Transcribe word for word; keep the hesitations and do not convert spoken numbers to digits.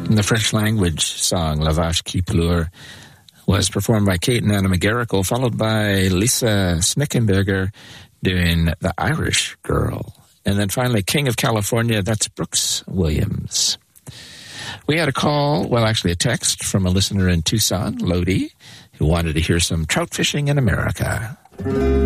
And the French language song, La Vache qui pleure, was performed by Kate and Anna McGarrigle, followed by Lisa Snickenberger doing The Irish Girl. And then finally, King of California, that's Brooks Williams. We had a call, well, actually a text from a listener in Tucson, Lodi, who wanted to hear some trout fishing in America.